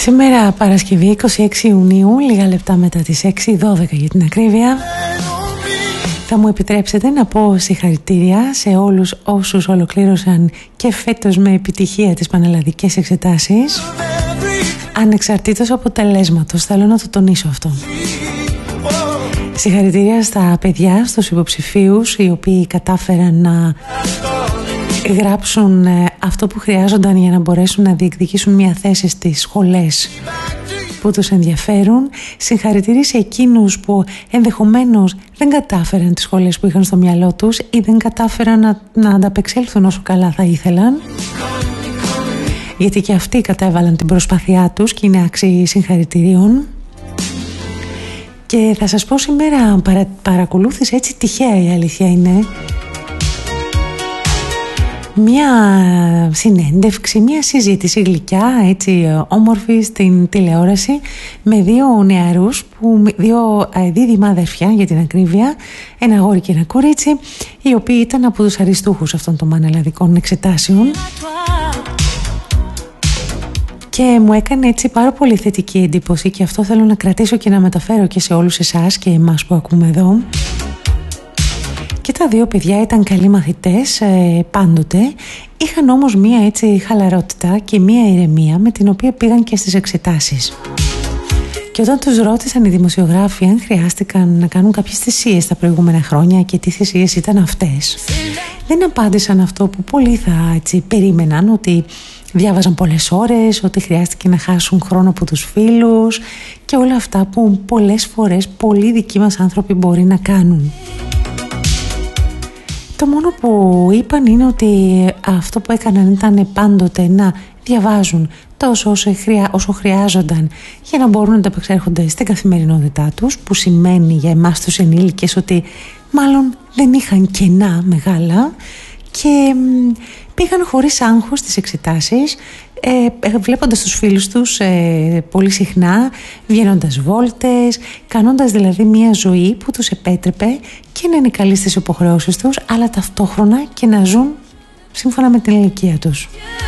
Σήμερα Παρασκευή 26 Ιουνίου, λίγα λεπτά μετά τις 6:12 για την ακρίβεια. Θα μου επιτρέψετε να πω συγχαρητήρια σε όλους όσους ολοκλήρωσαν και φέτος με επιτυχία τις πανελλαδικές εξετάσεις, ανεξαρτήτως αποτελέσματος. Θέλω να το τονίσω αυτό. Συγχαρητήρια στα παιδιά, στους υποψηφίους, οι οποίοι κατάφεραν να γράψουν αυτό που χρειάζονταν για να μπορέσουν να διεκδικήσουν μια θέση στις σχολές που τους ενδιαφέρουν. Συγχαρητήρια σε εκείνους που ενδεχομένως δεν κατάφεραν τις σχολές που είχαν στο μυαλό τους ή δεν κατάφεραν να ανταπεξέλθουν όσο καλά θα ήθελαν, γιατί και αυτοί κατέβαλαν την προσπάθειά τους και είναι άξιοι συγχαρητηρίων. Και θα σας πω σήμερα παρακολούθησα έτσι τυχαία, η αλήθεια είναι, μια συνέντευξη, μια συζήτηση γλυκιά, έτσι όμορφη στην τηλεόραση, με δύο νεαρούς, δύο δίδυμα αδερφιά για την ακρίβεια, ένα αγόρι και ένα κορίτσι, οι οποίοι ήταν από τους αριστούχους αυτών των πανελλαδικών εξετάσεων. Και μου έκανε έτσι πάρα πολύ θετική εντύπωση, και αυτό θέλω να κρατήσω και να μεταφέρω και σε όλους εσάς και εμάς που ακούμε εδώ. Και τα δύο παιδιά ήταν καλοί μαθητές πάντοτε, είχαν όμως μία έτσι χαλαρότητα και μία ηρεμία με την οποία πήγαν και στις εξετάσεις. Και όταν τους ρώτησαν οι δημοσιογράφοι αν χρειάστηκαν να κάνουν κάποιες θυσίες τα προηγούμενα χρόνια και τι θυσίες ήταν αυτές, δεν απάντησαν αυτό που πολλοί θα έτσι περίμεναν, ότι διάβαζαν πολλές ώρες, ότι χρειάστηκε να χάσουν χρόνο από τους φίλους και όλα αυτά που πολλές φορές πολλοί δικοί μας άνθρωποι μπορεί να κάνουν. Το μόνο που είπαν είναι ότι αυτό που έκαναν ήταν πάντοτε να διαβάζουν τόσο όσο χρειάζονταν για να μπορούν να ανταπεξέρχονται στην καθημερινότητά τους, που σημαίνει για εμάς τους ενήλικες ότι μάλλον δεν είχαν κενά μεγάλα, και πήγαν χωρίς άγχος στις εξετάσεις, βλέποντας τους φίλους τους πολύ συχνά, βγαίνοντας βόλτες, κάνοντας δηλαδή μια ζωή που τους επέτρεπε και να είναι καλοί στις υποχρεώσεις τους, αλλά ταυτόχρονα και να ζουν σύμφωνα με την ηλικία τους.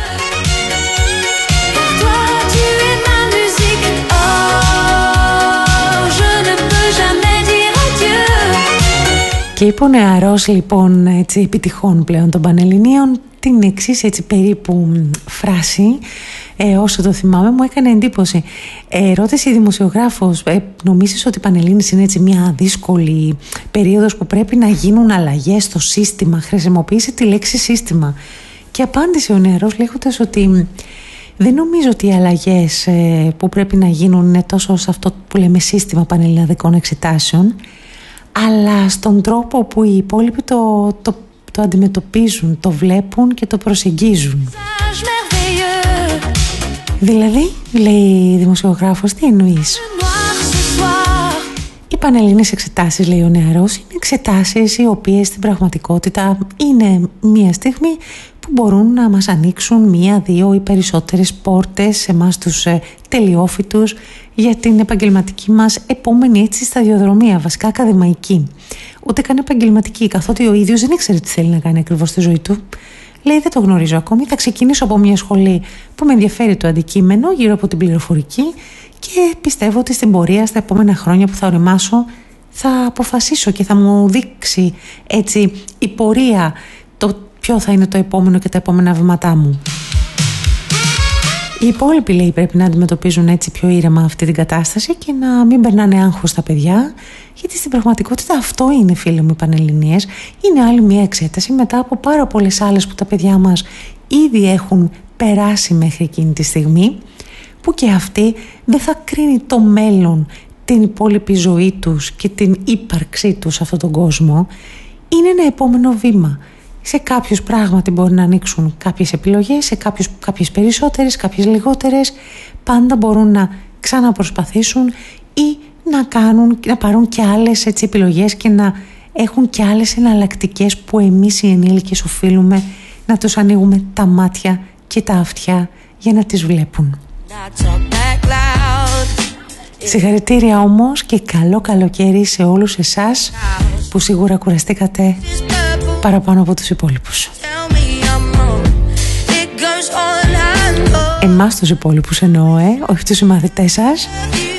Και είπε ο νεαρός λοιπόν έτσι επιτυχών πλέον των Πανελληνίων την εξής έτσι περίπου φράση, όσο το θυμάμαι μου έκανε εντύπωση. Ρώτησε η δημοσιογράφος, νομίζεις ότι οι Πανελλήνες είναι έτσι μια δύσκολη περίοδος που πρέπει να γίνουν αλλαγές στο σύστημα? Χρησιμοποίησε τη λέξη σύστημα. Και απάντησε ο νεαρός λέγοντας ότι δεν νομίζω ότι οι αλλαγές που πρέπει να γίνουν είναι τόσο σε αυτό που λέμε σύστημα πανελληνικών εξετάσεων, αλλά στον τρόπο που οι υπόλοιποι το αντιμετωπίζουν, το βλέπουν και το προσεγγίζουν. Δηλαδή, λέει η δημοσιογράφος, τι εννοείς? Οι πανελλήνες εξετάσεις, λέει ο νεαρός, είναι εξετάσεις οι οποίες στην πραγματικότητα είναι μια στιγμή που μπορούν να μας ανοίξουν μία, δύο ή περισσότερες πόρτες σε εμάς τους τελειόφοιτους για την επαγγελματική μας επόμενη έτσι σταδιοδρομία, βασικά ακαδημαϊκή. Ούτε καν επαγγελματική, καθότι ο ίδιος δεν ήξερε τι θέλει να κάνει ακριβώς στη ζωή του. Λέει, δεν το γνωρίζω ακόμη, θα ξεκινήσω από μια σχολή που με ενδιαφέρει το αντικείμενο γύρω από την πληροφορική και πιστεύω ότι στην πορεία, στα επόμενα χρόνια που θα οριμάσω, θα αποφασίσω και θα μου δείξει έτσι η πορεία το ποιο θα είναι το επόμενο και τα επόμενα βήματά μου. Οι υπόλοιποι, λέει, πρέπει να αντιμετωπίζουν έτσι πιο ήρεμα αυτή την κατάσταση και να μην περνάνε άγχος στα παιδιά, γιατί στην πραγματικότητα αυτό είναι, φίλοι μου, οι Πανελληνίες. Είναι άλλη μια εξέταση μετά από πάρα πολλές άλλες που τα παιδιά μας ήδη έχουν περάσει μέχρι εκείνη τη στιγμή, που και αυτή δεν θα κρίνει το μέλλον, την υπόλοιπη ζωή τους και την ύπαρξή τους σε αυτόν τον κόσμο. Είναι ένα επόμενο βήμα. Σε κάποιους πράγματι μπορεί να ανοίξουν κάποιες επιλογές, σε κάποιες περισσότερες, κάποιες λιγότερες. Πάντα μπορούν να ξαναπροσπαθήσουν ή να πάρουν και άλλες έτσι επιλογές και να έχουν και άλλες εναλλακτικές που εμείς οι ενήλικες οφείλουμε να τους ανοίγουμε τα μάτια και τα αυτιά για να τις βλέπουν. Συγχαρητήρια όμως και καλό καλοκαίρι σε όλους εσάς που σίγουρα κουραστήκατε παραπάνω από τους υπόλοιπους. Εμάς τους υπόλοιπους εννοώ, όχι τους συμμαθητές σας.